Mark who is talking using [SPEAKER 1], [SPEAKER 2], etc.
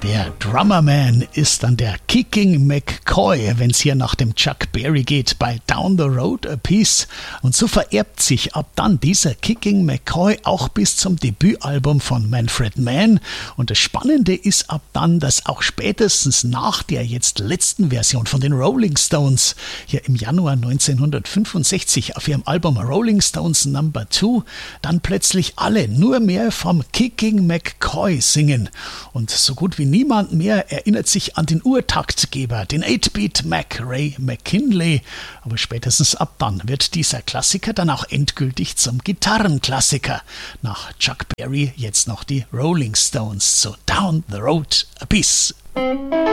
[SPEAKER 1] Der Drummerman ist dann der Kicking McCoy, wenn es hier nach dem Chuck Berry geht, bei Down the Road a Piece. Und so vererbt sich ab dann dieser Kicking McCoy auch bis zum Debütalbum von Manfred Mann. Und das Spannende ist ab dann, dass auch spätestens nach der jetzt letzten Version von den Rolling Stones hier im Januar 1965 auf ihrem Album Rolling Stones No. 2 dann plötzlich alle nur mehr vom Kicking McCoy singen. Und so gut wie niemand mehr erinnert sich an den Urtaktgeber, den 8-Beat Mac Ray McKinley. Aber spätestens ab dann wird dieser Klassiker dann auch endgültig zum Gitarrenklassiker. Nach Chuck Berry jetzt noch die Rolling Stones, so Down the Road a Piece.